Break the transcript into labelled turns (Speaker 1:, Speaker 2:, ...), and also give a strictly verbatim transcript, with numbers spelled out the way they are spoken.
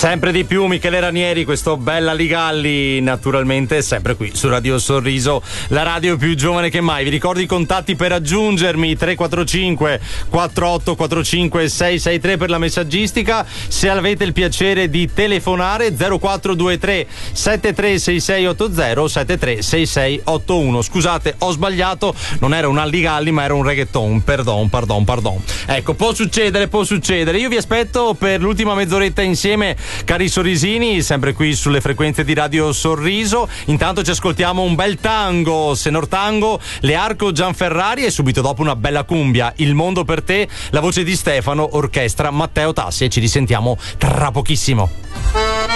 Speaker 1: Sempre di più Michele Ranieri, questo Bella Ligalli, naturalmente sempre qui su Radio Sorriso, la radio più giovane che mai. Vi ricordo i contatti per raggiungermi: tre quattro cinque quattro otto quattro cinque sei sei tre per la messaggistica. Se avete il piacere di telefonare, zero quattro due tre sette tre sei sei otto zero sette tre sei sei otto uno. Scusate, ho sbagliato, non era un Alligalli ma era un reggaeton, pardon, pardon, pardon. Ecco, può succedere, può succedere. Io vi aspetto per l'ultima mezz'oretta insieme, cari sorrisini, sempre qui sulle frequenze di Radio Sorriso. Intanto ci ascoltiamo un bel tango, Senor Tango, Learco Gianferrari, e subito dopo una bella cumbia, Il mondo per te, la voce di Stefano, orchestra Matteo Tassi, e ci risentiamo tra pochissimo.